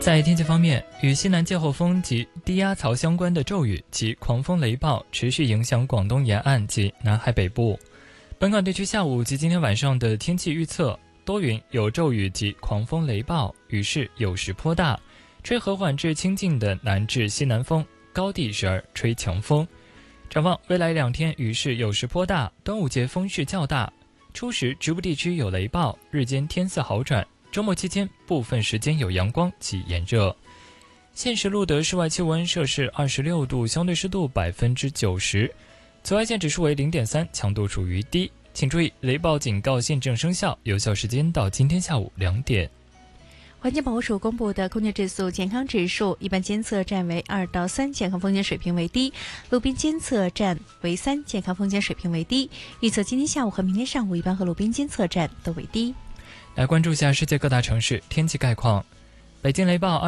在天气方面，与西南季候风及低压槽相关的骤雨及狂风雷暴持续影响广东沿岸及南海北部。本港地区下午及今天晚上的天气预测：多云，有骤雨及狂风雷暴，雨势有时颇大，吹和缓至清劲的南至西南风，高地时而吹强风。展望未来2天，雨势有时颇大，端午节风势较大，初时局部地区有雷暴，日间天色好转。周末期间，部分时间有阳光及炎热。现时录得室外气温摄氏26度，相对湿度90%，紫外线指数为0.3，强度属于低。请注意，雷暴警告现正生效，有效时间到今天下午2点。 环境保护署公布的空气质素健康指数，一般监测站为2到3，健康风险水平为低；路边监测站为3，健康风险水平为低。预测今天下午和明天上午，一般和路边监测站都为低。 来关注一下世界各大城市天气概况。北京雷暴